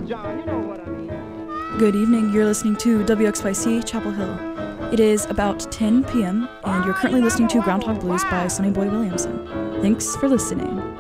John, you know what I mean. Good evening, you're listening to WXYC Chapel Hill. It is about 10 p.m. and you're currently listening to Groundhog Blues by Sonny Boy Williamson. Thanks for listening.